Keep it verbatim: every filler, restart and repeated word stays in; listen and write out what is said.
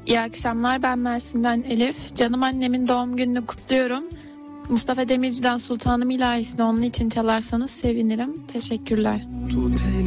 İyi akşamlar, ben Mersin'den Elif. Canım annemin doğum gününü kutluyorum. Mustafa Demirci'den Sultanım İlahisini onun için çalarsanız sevinirim. Teşekkürler.